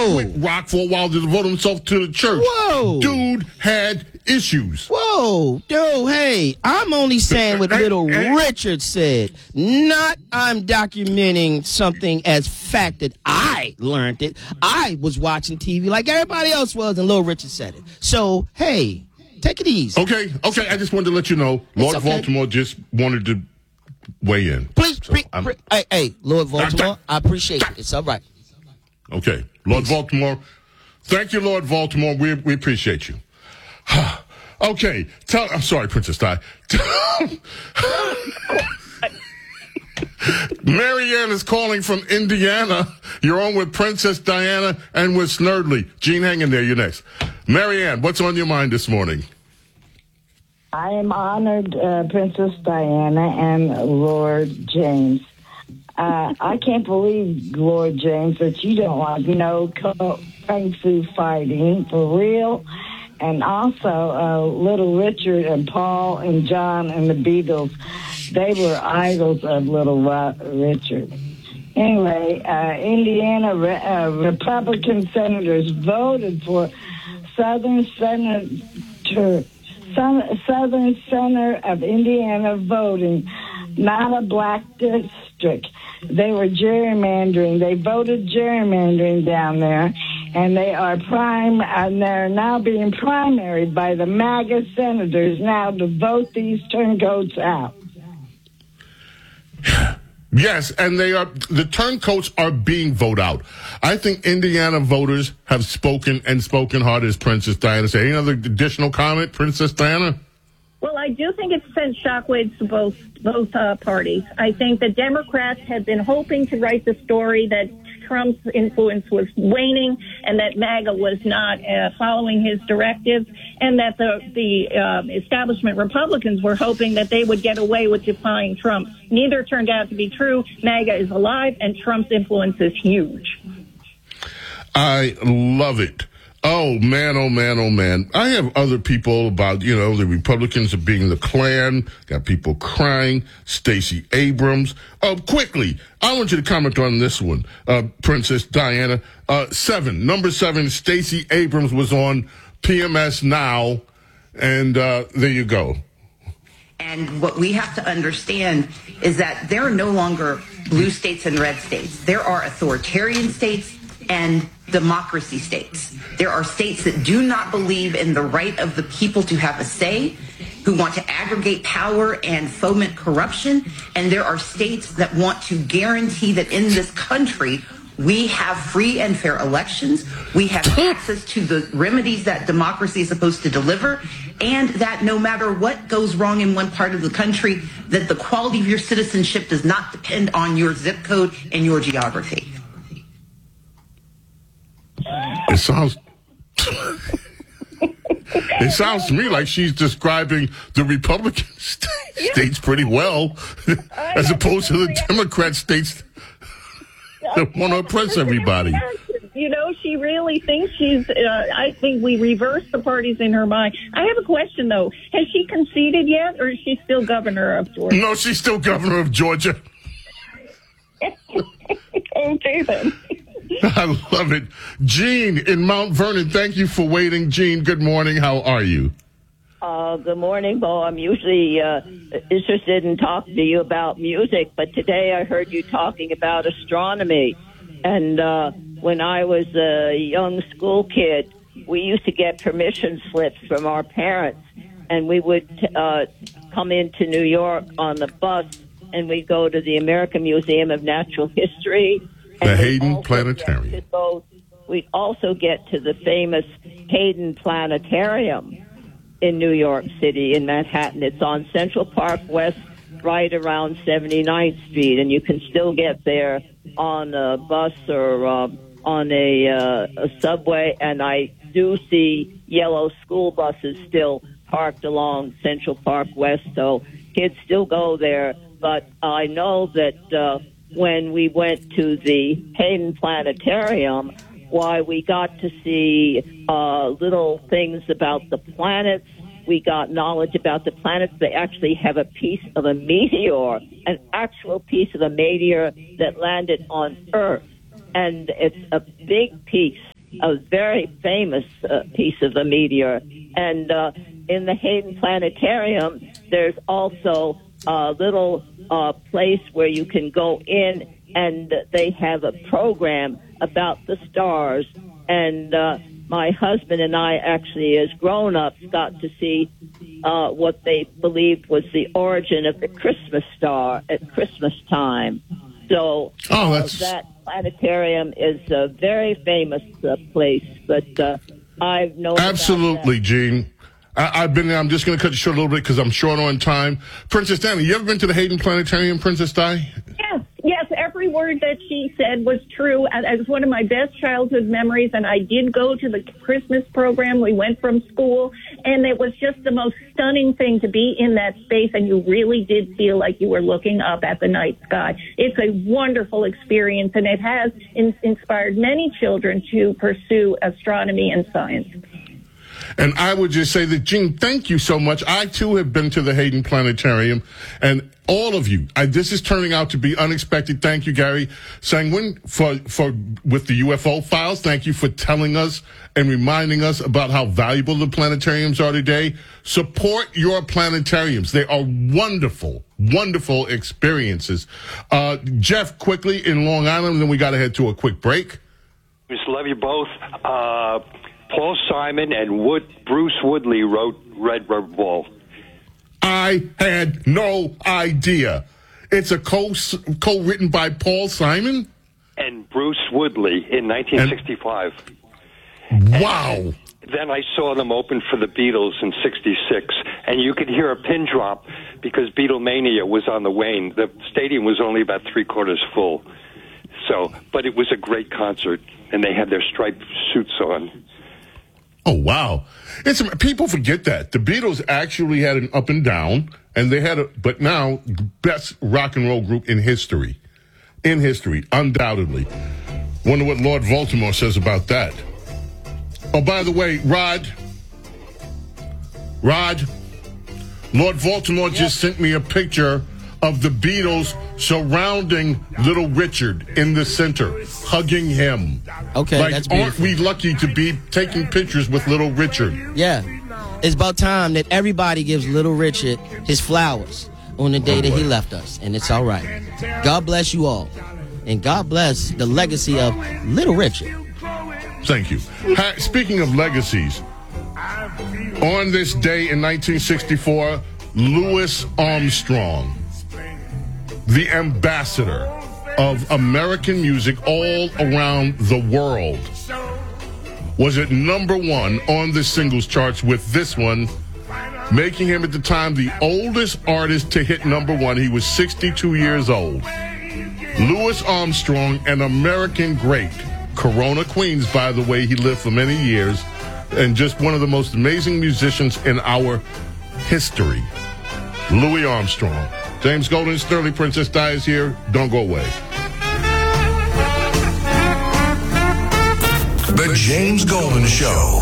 quit rock for a while to devote himself to the church. Whoa. Dude had issues. Whoa, dude, hey, I'm only saying what Little Richard said. Not I'm documenting something as fact that I learned it. I was watching TV like everybody else was, and Little Richard said it. So, hey, take it easy. Okay. I just wanted to let you know, Lord Baltimore just wanted to weigh in. Please, hey, Lord Baltimore, I appreciate it. It's all right. Okay, Lord Baltimore. Thank you, Lord Baltimore. We appreciate you. Okay, I'm sorry, Princess Di. Marianne is calling from Indiana. You're on with Princess Diana and with Snerdley. Gene, hang in there. You're next. Marianne, what's on your mind this morning? I am honored, Princess Diana and Lord James. I can't believe, Lord James, that you don't want kung fu fighting for real. And also, Little Richard and Paul and John and the Beatles, they were idols of Little Richard. Anyway, Indiana Republican senators voted for Southern Center of Indiana voting, not a black district. They were gerrymandering. They voted gerrymandering down there, and they're now being primaried by the MAGA senators now to vote these turncoats out. Yes, and the turncoats are being voted out. I think Indiana voters have spoken hard, as Princess Diana said. Any other additional comment, Princess Diana? Well, I do think it's sent shockwaves to both parties. I think the Democrats had been hoping to write the story that Trump's influence was waning and that MAGA was not following his directives, and that the establishment Republicans were hoping that they would get away with defying Trump. Neither turned out to be true. MAGA is alive, and Trump's influence is huge. I love it. Oh, man, oh, man, oh, man. I have other people about, the Republicans are being the Klan. Got people crying. Stacey Abrams. Quickly, I want you to comment on this one, Princess Diana. Number 7, Stacey Abrams was on PMS Now, and there you go. And what we have to understand is that there are no longer blue states and red states. There are authoritarian states and democracy states. There are states that do not believe in the right of the people to have a say, who want to aggregate power and foment corruption. And there are states that want to guarantee that in this country, we have free and fair elections. We have access to the remedies that democracy is supposed to deliver, and that no matter what goes wrong in one part of the country, that the quality of your citizenship does not depend on your zip code and your geography. It sounds to me like she's describing the Republican states pretty well, as opposed to the Democrat states that want to oppress everybody. She really thinks I think we reversed the parties in her mind. I have a question, though. Has she conceded yet, or is she still governor of Georgia? No, she's still governor of Georgia. Okay, then. I love it. Gene in Mount Vernon, thank you for waiting. Gene, good morning. How are you? Good morning, Bo. I'm usually interested in talking to you about music, but today I heard you talking about astronomy. And when I was a young school kid, we used to get permission slips from our parents, and we would come into New York on the bus, and we'd go to the American Museum of Natural History. The Hayden Planetarium. We'd also get to the famous Hayden Planetarium in New York City, in Manhattan. It's on Central Park West, right around 79th Street, and you can still get there on a bus or on a subway. And I do see yellow school buses still parked along Central Park West, so kids still go there. But I know that when we went to the Hayden Planetarium, why we got to see little things about the planets. We got knowledge about the planets. They actually have a piece of a meteor, an actual piece of a meteor that landed on Earth. And it's a big piece. a very famous piece of the meteor. And in the Hayden Planetarium, there's also a little place where you can go in, and they have a program about the stars. And my husband and I actually, as grown-ups, got to see what they believed was the origin of the Christmas star at Christmas time. So that planetarium is a very famous place, but I've known absolutely, Gene. I've been there. I'm just going to cut you short a little bit because I'm short on time. Princess Diana, you ever been to the Hayden Planetarium, Princess Di? Yes, every word that she said was true. It was one of my best childhood memories, and I did go to the Christmas program. We went from school, and it was just the most stunning thing to be in that space, and you really did feel like you were looking up at the night sky. It's a wonderful experience, and it has inspired many children to pursue astronomy and science. And I would just say that, Gene, thank you so much. I, too, have been to the Hayden Planetarium. And all of you, this is turning out to be unexpected. Thank you, Gary Sangwin, with the UFO files. Thank you for telling us and reminding us about how valuable the planetariums are today. Support your planetariums. They are wonderful, wonderful experiences. Jeff, quickly, in Long Island, then we got to head to a quick break. Just love you both. Paul Simon and Bruce Woodley wrote Red Red Ball. I had no idea. It's a co-written by Paul Simon? And Bruce Woodley in 1965. Wow. And then I saw them open for the Beatles in 66, and you could hear a pin drop because Beatlemania was on the wane. The stadium was only about three-quarters full. But it was a great concert, and they had their striped suits on. Oh, wow. People forget that. The Beatles actually had an up and down, and they had but now, best rock and roll group in history. In history, undoubtedly. Wonder what Lord Baltimore says about that. Oh, by the way, Rod, Lord Baltimore just sent me a picture of the Beatles surrounding Little Richard in the center, hugging him. Okay, that's beautiful. Aren't we lucky to be taking pictures with Little Richard? Yeah. It's about time that everybody gives Little Richard his flowers on the day that he left us, and it's all right. God bless you all, and God bless the legacy of Little Richard. Thank you. Speaking of legacies, on this day in 1964, Louis Armstrong, the ambassador of American music all around the world, was at number one on the singles charts with this one, making him at the time the oldest artist to hit number one. He was 62 years old. Louis Armstrong, an American great. Corona, Queens, by the way, he lived for many years, and just one of the most amazing musicians in our history. Louis Armstrong. James Golden, Sterling, Princess Di is here. Don't go away. The James Golden Show.